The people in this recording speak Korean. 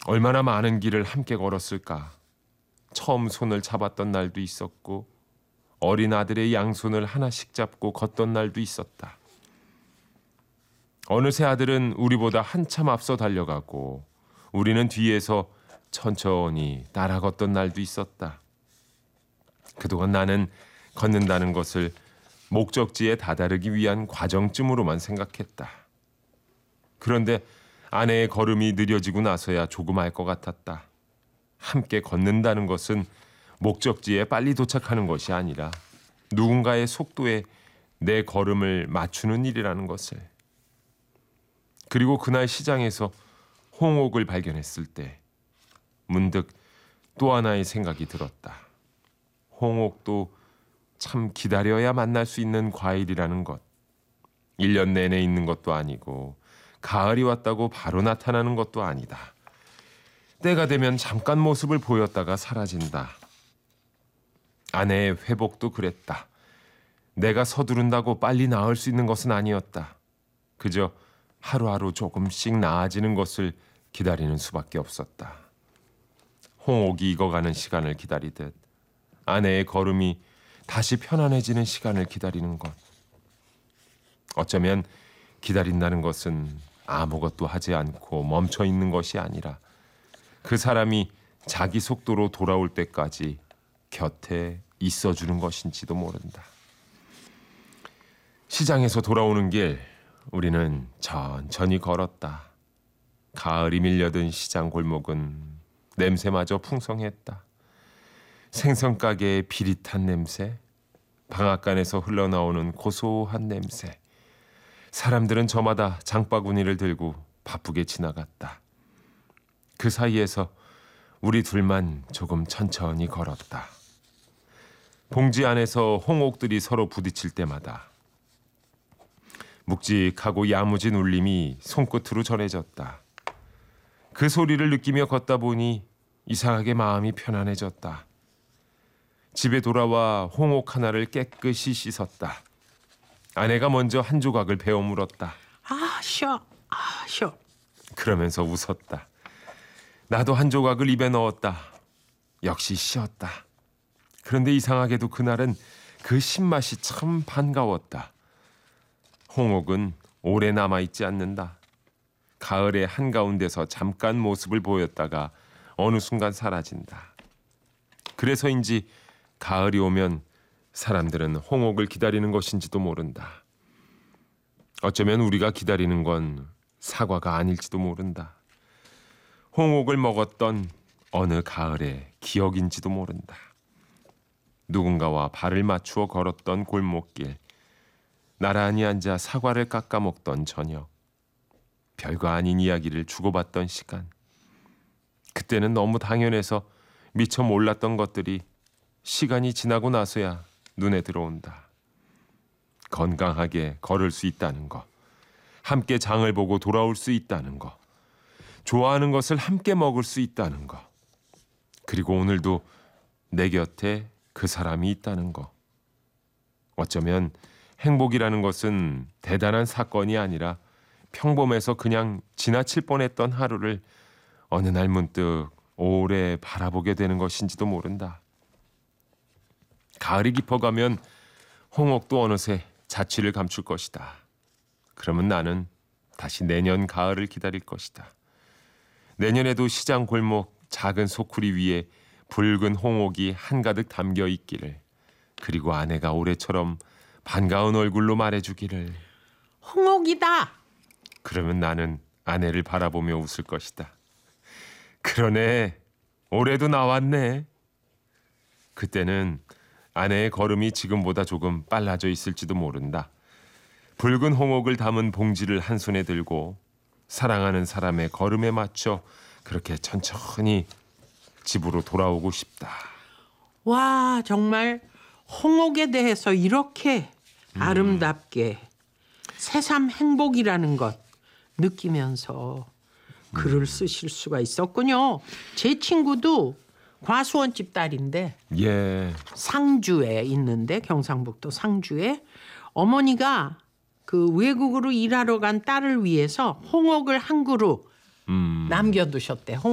얼마나 많은 길을 함께 걸었을까. 처음 손을 잡았던 날도 있었고 어린 아들의 양손을 하나씩 잡고 걷던 날도 있었다. 어느새 아들은 우리보다 한참 앞서 달려가고 우리는 뒤에서 천천히 따라 걷던 날도 있었다. 그동안 나는 걷는다는 것을 목적지에 다다르기 위한 과정쯤으로만 생각했다. 그런데 아내의 걸음이 느려지고 나서야 조금 알 것 같았다. 함께 걷는다는 것은 목적지에 빨리 도착하는 것이 아니라 누군가의 속도에 내 걸음을 맞추는 일이라는 것을. 그리고 그날 시장에서 홍옥을 발견했을 때 문득 또 하나의 생각이 들었다. 홍옥도 참 기다려야 만날 수 있는 과일이라는 것. 1년 내내 있는 것도 아니고 가을이 왔다고 바로 나타나는 것도 아니다. 때가 되면 잠깐 모습을 보였다가 사라진다. 아내의 회복도 그랬다. 내가 서두른다고 빨리 나을 수 있는 것은 아니었다. 그저 하루하루 조금씩 나아지는 것을 기다리는 수밖에 없었다. 홍옥이 익어가는 시간을 기다리듯 아내의 걸음이 다시 편안해지는 시간을 기다리는 것. 어쩌면 기다린다는 것은 아무것도 하지 않고 멈춰 있는 것이 아니라 그 사람이 자기 속도로 돌아올 때까지 곁에 있어주는 것인지도 모른다. 시장에서 돌아오는 길 우리는 천천히 걸었다. 가을이 밀려든 시장 골목은 냄새마저 풍성했다. 생선가게의 비릿한 냄새, 방앗간에서 흘러나오는 고소한 냄새. 사람들은 저마다 장바구니를 들고 바쁘게 지나갔다. 그 사이에서 우리 둘만 조금 천천히 걸었다. 봉지 안에서 홍옥들이 서로 부딪힐 때마다 묵직하고 야무진 울림이 손끝으로 전해졌다. 그 소리를 느끼며 걷다 보니 이상하게 마음이 편안해졌다. 집에 돌아와 홍옥 하나를 깨끗이 씻었다. 아내가 먼저 한 조각을 베어 물었다. 쉬어. 그러면서 웃었다. 나도 한 조각을 입에 넣었다. 역시 쉬었다. 그런데 이상하게도 그날은 그 신맛이 참 반가웠다. 홍옥은 오래 남아있지 않는다. 가을의 한가운데서 잠깐 모습을 보였다가 어느 순간 사라진다. 그래서인지 가을이 오면 사람들은 홍옥을 기다리는 것인지도 모른다. 어쩌면 우리가 기다리는 건 사과가 아닐지도 모른다. 홍옥을 먹었던 어느 가을의 기억인지도 모른다. 누군가와 발을 맞추어 걸었던 골목길, 나란히 앉아 사과를 깎아 먹던 저녁, 별거 아닌 이야기를 주고받던 시간. 그때는 너무 당연해서 미처 몰랐던 것들이 시간이 지나고 나서야 눈에 들어온다. 건강하게 걸을 수 있다는 거, 함께 장을 보고 돌아올 수 있다는 거, 좋아하는 것을 함께 먹을 수 있다는 거, 그리고 오늘도 내 곁에 그 사람이 있다는 거. 어쩌면 행복이라는 것은 대단한 사건이 아니라 평범해서 그냥 지나칠 뻔했던 하루를 어느 날 문득 오래 바라보게 되는 것인지도 모른다. 가을이 깊어가면 홍옥도 어느새 자취를 감출 것이다. 그러면 나는 다시 내년 가을을 기다릴 것이다. 내년에도 시장 골목 작은 소쿠리 위에 붉은 홍옥이 한가득 담겨 있기를, 그리고 아내가 올해처럼 반가운 얼굴로 말해주기를, 홍옥이다. 그러면 나는 아내를 바라보며 웃을 것이다. 그러네, 올해도 나왔네. 그때는 아내의 걸음이 지금보다 조금 빨라져 있을지도 모른다. 붉은 홍옥을 담은 봉지를 한 손에 들고 사랑하는 사람의 걸음에 맞춰 그렇게 천천히 집으로 돌아오고 싶다. 와, 정말 홍옥에 대해서 이렇게 아름답게 새삼 행복이라는 것 느끼면서 글을 쓰실 수가 있었군요. 제 친구도 과수원집 딸인데 예. 상주에 있는데, 경상북도 상주에 어머니가 그 외국으로 일하러 간 딸을 위해서 홍옥을 한 그루 남겨두셨대.